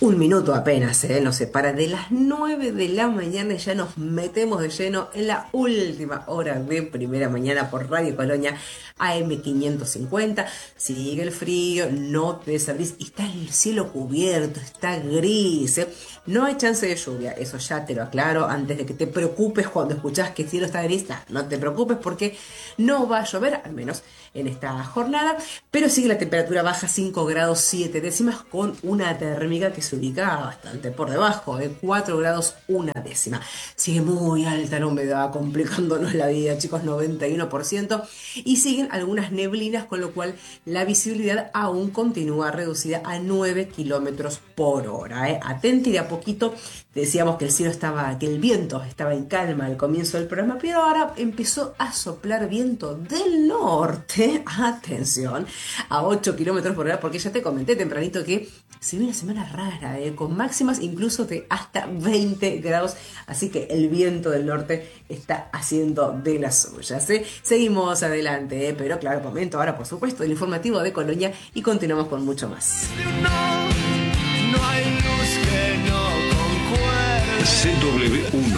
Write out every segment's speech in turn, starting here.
Un minuto apenas, nos separa de las 9 de la mañana y ya nos metemos de lleno en la última hora de Primera Mañana por Radio Colonia AM550. Sigue el frío, no te desabrís y está el cielo cubierto, está gris, No hay chance de lluvia, eso ya te lo aclaro antes de que te preocupes cuando escuchás que el cielo está gris. No te preocupes porque no va a llover, al menos en esta jornada, pero sigue la temperatura baja 5 grados 7 décimas con una térmica que se ubica bastante por debajo, 4 grados 1 décima. Sigue muy alta la humedad, complicándonos la vida, chicos, 91%, y siguen algunas neblinas, con lo cual la visibilidad aún continúa reducida a 9 kilómetros por hora. Atenti de a poquito, decíamos que el viento estaba en calma al comienzo del programa, pero ahora empezó a soplar viento del norte, atención, a 8 kilómetros por hora, porque ya te comenté tempranito que se viene una semana rara, con máximas incluso de hasta 20 grados, así que el viento del norte está haciendo de las suyas. Seguimos adelante, pero claro, momento ahora, por supuesto, el informativo de Colonia y continuamos con mucho más. No hay luz que no concuerde. CW1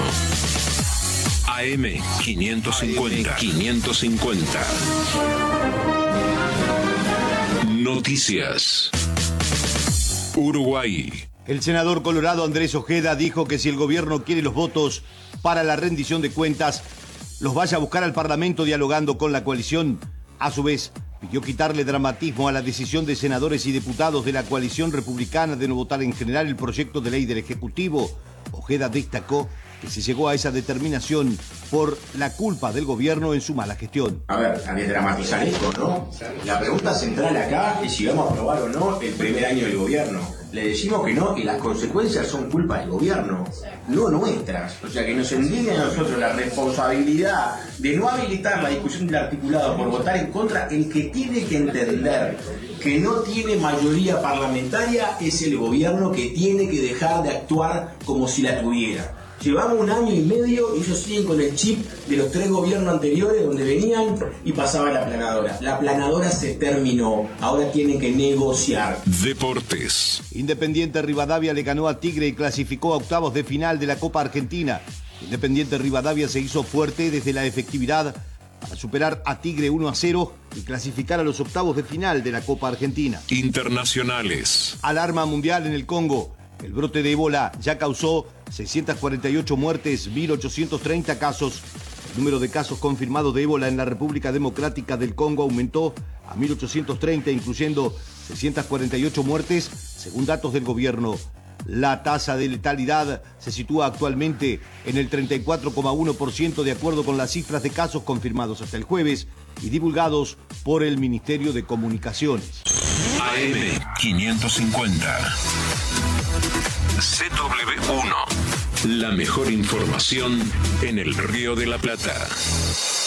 AM550. Noticias. Uruguay. El senador colorado Andrés Ojeda dijo que si el gobierno quiere los votos para la rendición de cuentas, los vaya a buscar al Parlamento dialogando con la coalición. A su vez, pidió quitarle dramatismo a la decisión de senadores y diputados de la coalición republicana de no votar en general el proyecto de ley del Ejecutivo. Ojeda destacó que se llegó a esa determinación por la culpa del gobierno en su mala gestión. A ver, a desdramatizar esto, ¿no? La pregunta central acá es si vamos a aprobar o no el primer año del gobierno. Le decimos que no y las consecuencias son culpa del gobierno, no nuestras. O sea, que nos envíen a nosotros la responsabilidad de no habilitar la discusión del articulado por votar en contra. El que tiene que entender que no tiene mayoría parlamentaria es el gobierno, que tiene que dejar de actuar como si la tuviera. Llevamos 1 año y medio y ellos siguen con el chip de los 3 gobiernos anteriores, donde venían y pasaba la planadora. La planadora se terminó, ahora tienen que negociar. Deportes. Independiente Rivadavia le ganó a Tigre y clasificó a octavos de final de la Copa Argentina. Independiente Rivadavia se hizo fuerte desde la efectividad para superar a Tigre 1-0 y clasificar a los octavos de final de la Copa Argentina. Internacionales. Alarma mundial en el Congo. El brote de ébola ya causó 648 muertes, 1.830 casos. El número de casos confirmados de ébola en la República Democrática del Congo aumentó a 1.830, incluyendo 648 muertes, según datos del gobierno. La tasa de letalidad se sitúa actualmente en el 34,1% de acuerdo con las cifras de casos confirmados hasta el jueves y divulgados por el Ministerio de Comunicaciones. AM550. CW1. La mejor información en el Río de la Plata.